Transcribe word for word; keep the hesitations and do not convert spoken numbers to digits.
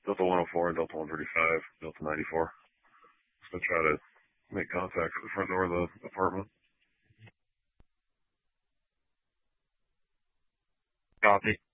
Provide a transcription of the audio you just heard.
Delta one oh four and Delta one thirty-five, Delta ninety-four. Just gonna try to make contact at the front door of the apartment. Copy.